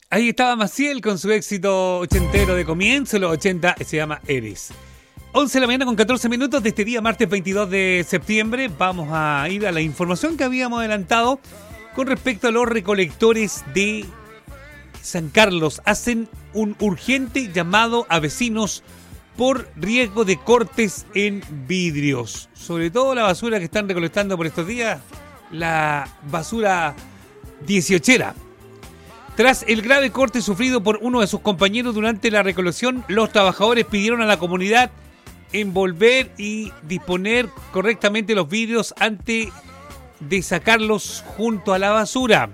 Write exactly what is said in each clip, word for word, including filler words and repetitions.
Ahí estaba Maciel con su éxito ochentero de comienzo, los ochenta, se llama Eres. once de la mañana con catorce minutos de este día, martes veintidós de septiembre. Vamos a ir a la información que habíamos adelantado con respecto a los recolectores de San Carlos. Hacen un urgente llamado a vecinos por riesgo de cortes en vidrios. Sobre todo la basura que están recolectando por estos días, la basura dieciochera. Tras el grave corte sufrido por uno de sus compañeros durante la recolección, los trabajadores pidieron a la comunidad envolver y disponer correctamente los vidrios antes de sacarlos junto a la basura.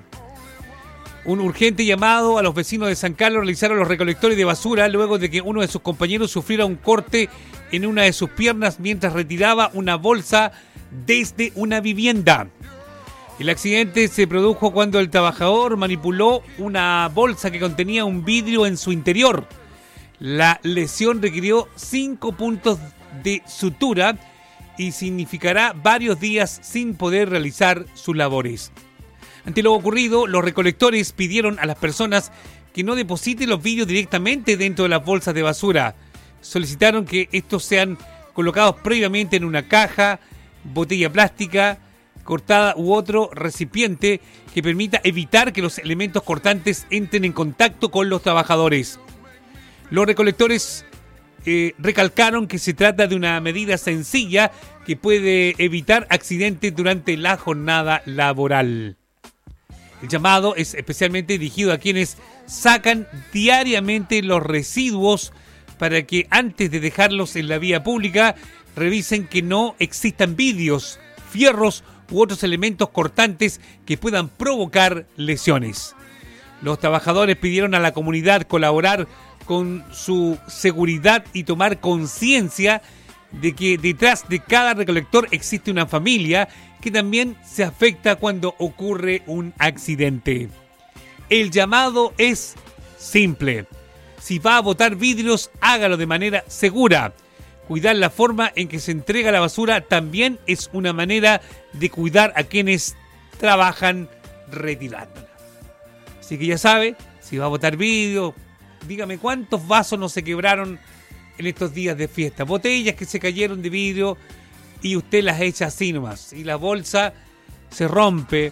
Un urgente llamado a los vecinos de San Carlos realizaron los recolectores de basura luego de que uno de sus compañeros sufriera un corte en una de sus piernas mientras retiraba una bolsa desde una vivienda. El accidente se produjo cuando el trabajador manipuló una bolsa que contenía un vidrio en su interior. La lesión requirió cinco puntos de sutura y significará varios días sin poder realizar sus labores. Ante lo ocurrido, los recolectores pidieron a las personas que no depositen los vidrios directamente dentro de las bolsas de basura. Solicitaron que estos sean colocados previamente en una caja, botella plástica, cortada u otro recipiente que permita evitar que los elementos cortantes entren en contacto con los trabajadores. Los recolectores eh, recalcaron que se trata de una medida sencilla que puede evitar accidentes durante la jornada laboral. El llamado es especialmente dirigido a quienes sacan diariamente los residuos para que antes de dejarlos en la vía pública revisen que no existan vidrios, fierros u otros elementos cortantes que puedan provocar lesiones. Los trabajadores pidieron a la comunidad colaborar con su seguridad y tomar conciencia de que detrás de cada recolector existe una familia que también se afecta cuando ocurre un accidente. El llamado es simple. Si va a botar vidrios, hágalo de manera segura. Cuidar la forma en que se entrega la basura también es una manera de cuidar a quienes trabajan retirándola. Así que ya sabe, si va a botar vidrio, dígame cuántos vasos no se quebraron en estos días de fiesta. Botellas que se cayeron de vidrio y usted las echa así nomás. Y la bolsa se rompe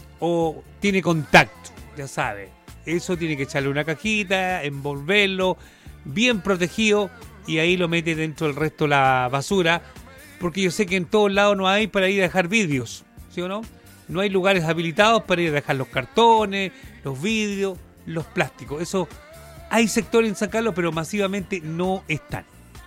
o tiene contacto, ya sabe. Eso tiene que echarle una cajita, envolverlo, bien protegido. Y ahí lo mete dentro del resto de la basura, porque yo sé que en todos lados no hay para ir a dejar vidrios, ¿sí o no? No hay lugares habilitados para ir a dejar los cartones, los vidrios, los plásticos. Eso hay sectores en San Carlos, pero masivamente no están.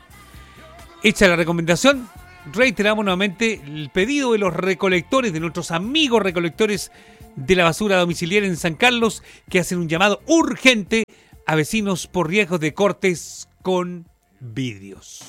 Hecha la recomendación, reiteramos nuevamente el pedido de los recolectores, de nuestros amigos recolectores de la basura domiciliaria en San Carlos, que hacen un llamado urgente a vecinos por riesgos de cortes con vidrios.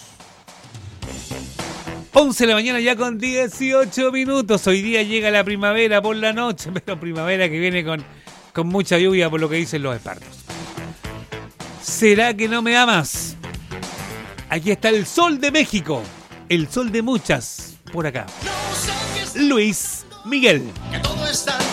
once de la mañana ya con dieciocho minutos. Hoy día llega la primavera por la noche, pero primavera que viene con, con mucha lluvia por lo que dicen los expertos. ¿Será que no me amas? Aquí está el sol de México, el sol de muchas por acá. Luis Miguel.